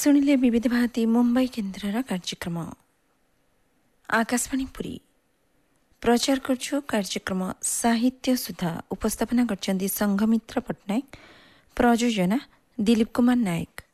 ଶୁଣିଲେ ବିବିଧ ଭାରତୀ ମୁମ୍ବାଇ କେନ୍ଦ୍ରର କାର୍ଯ୍ୟକ୍ରମ। ଆକାଶବାଣୀ ପୁରୀ ପ୍ରଚାର କରୁଛୁ କାର୍ଯ୍ୟକ୍ରମ ସାହିତ୍ୟ ସୁଧା। ଉପସ୍ଥାପନା କରିଛନ୍ତି ସଂଘମିତ୍ର ପଟ୍ଟନାୟକ, ପ୍ରଯୋଜନା ଦିଲ୍ଲୀପ କୁମାର ନାୟକ।